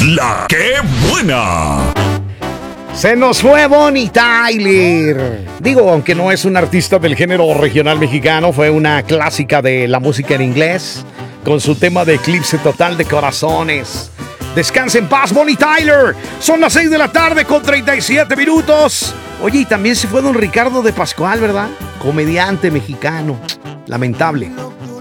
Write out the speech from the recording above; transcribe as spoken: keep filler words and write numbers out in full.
La que buena. Se nos fue Bonnie Tyler. Digo, aunque no es un artista del género regional mexicano, fue una clásica de la música en inglés, con su tema de Eclipse Total de Corazones. Descansa en paz, Bonnie Tyler. Son las seis de la tarde con treinta y siete minutos. Oye, y también se fue don Ricardo de Pascual, ¿verdad? Comediante mexicano. Lamentable.